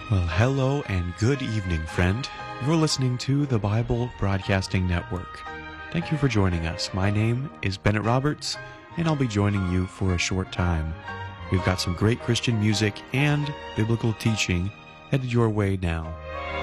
Well, hello and good evening, friend. You're listening to the Bible Broadcasting Network. Thank you for joining us. My name is Bennett Roberts, and I'll be joining you for a short time. We've got some great Christian music and biblical teaching headed your way now.